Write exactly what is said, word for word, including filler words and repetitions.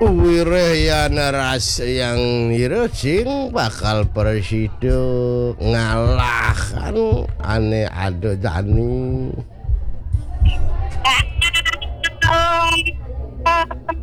Wireh yana ras yang nira sing bakal presiden ngalahkan ane ado Dani.